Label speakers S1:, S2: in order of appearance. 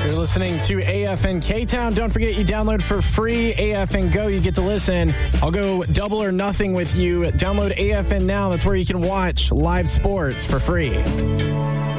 S1: You're listening to AFN K-Town. Don't forget you download for free AFN Go. You get to listen. I'll go double or nothing with you. Download AFN now. That's where you can watch live sports for free.